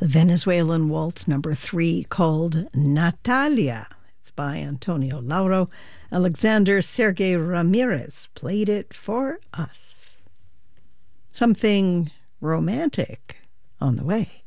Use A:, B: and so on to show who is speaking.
A: the Venezuelan waltz number 3 called Natalia. It's by Antonio Lauro. Alexander Sergey Ramirez played it for us. Something romantic on the way.